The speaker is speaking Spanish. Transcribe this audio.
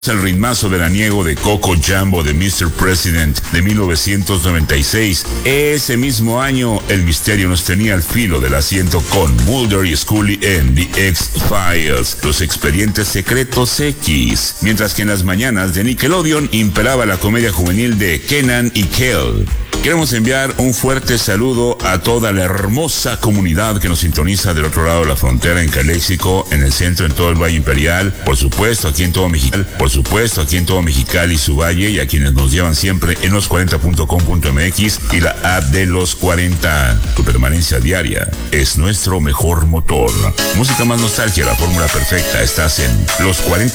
El ritmazo veraniego de Coco Jambo de Mr. President de 1996. Ese mismo año, el misterio nos tenía al filo del asiento con Mulder y Scully en The X-Files, los expedientes secretos X, mientras que en las mañanas de Nickelodeon imperaba la comedia juvenil de Kenan y Kel. Queremos enviar un fuerte saludo a toda la hermosa comunidad que nos sintoniza del otro lado de la frontera, en Caléxico, en el centro, en todo el Valle Imperial, por supuesto aquí en todo Mexicali y su valle, y a quienes nos llevan siempre en los40.com.mx y la app de Los 40. Tu permanencia diaria es nuestro mejor motor. Música más nostalgia, la fórmula perfecta. Estás en Los 40.